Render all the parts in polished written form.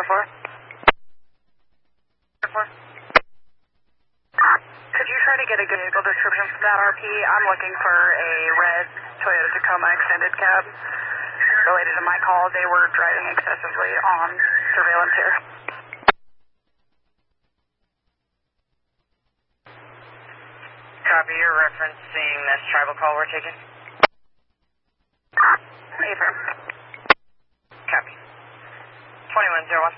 304. 304. Could you try to get a good vehicle description from that RP? I'm looking for a red Toyota Tacoma extended cab. Related to my call, they were driving excessively on surveillance here. Copy, you're referencing this tribal call we're taking? Affirm. Copy. 2101.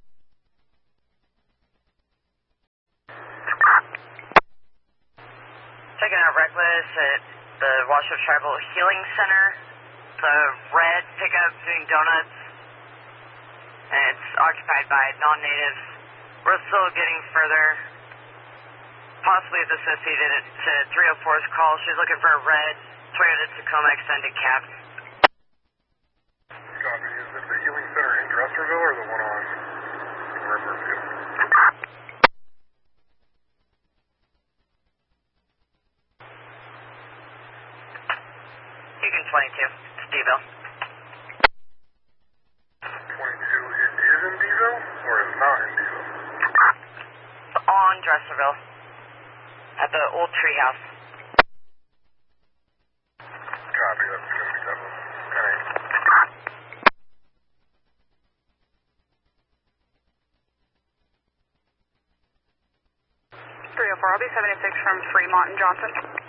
Taking out Reckless at the Washoe Tribal Healing Center. The red pickup doing donuts. And it's occupied by non-natives. We're still getting further. Possibly it's associated to 304's call. She's looking for a red Toyota Tacoma extended cab. Copy. Is it the Healing Center in Dresserville or the one on Riverview? Beacon 22, it's Deville. 22, it is in Deville or is not in Deville? On Dresserville. At the old treehouse. Copy, that's going to be Deville. Okay. 304, I'll be 76 from Fremont and Johnson.